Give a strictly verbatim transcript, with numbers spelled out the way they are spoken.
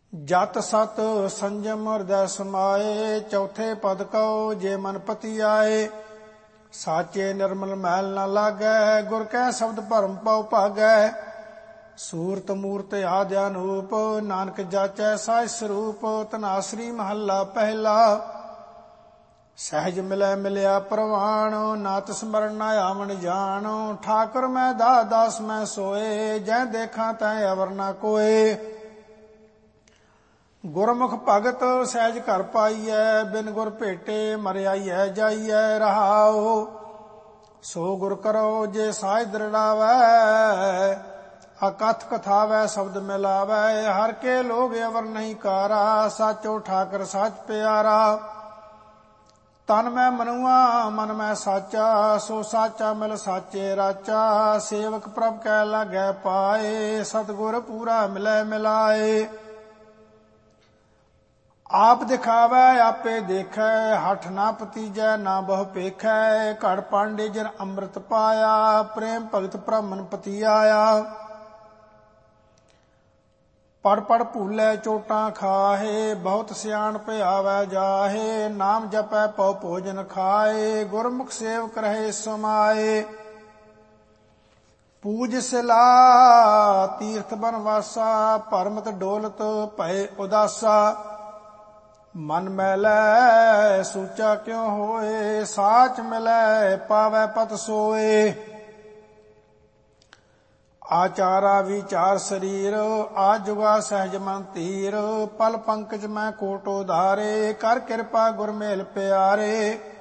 जत सत संजम हृदय समाए, चौथे पद कहो जे मन पति आए। साचे निर्मल मैल न लागै, गुर कै शब्द भरम पौ भागै। सूरत मूरत आदि अनूप, नानक जाचै साज स्वरूप। धनासरी महला पहला, सहज मिलै मिलिया प्रवाण। नात स्मरण न आवन जान, ठाकुर मैं दास दास मैं सोए। जै देखा तै अवर न कोय, गुरमुख भगत सहज घर पाईਐ। बिन गुर भेटे मरियाईਐ जाईਐ रहाओ। सो गुर करो जे साज दृढ़ावै, अकथ कथावै शब्द मिलावै। हर के लोग अवर नहीं कारा, साचो ठाकर साच प्यारा। तन मैं मनुआ मन मैं साचा, सो साचा मिल साचे राचा। सेवक प्रभ कै लागै पाए, सतगुर पूरा मिलै मिलाए। आप दिखावै आपे देखै, हठ ना पतीजै ना बहु पेखै। घड़ पांडे जिन अमृत पाया, प्रेम भगत ब्राह्मण पति आया। पढ़ पढ़ भूलै चोटां खाहे, बहुत सियाणप आवै जाहे। नाम जपै पौ भोजन खाए, गुरमुख सेवक रहे समाए। पूज सिला तीर्थ बनवासा, परमत डोलत भय उदासा। मन मैलै सूचा क्यों होए, साच मिलै पावै पत सोए। आचारा विचार शरीर, आजुगा सहज मन धीर। पल पंकज मैं कोट उधारे, कर कृपा गुर मेल प्यारे।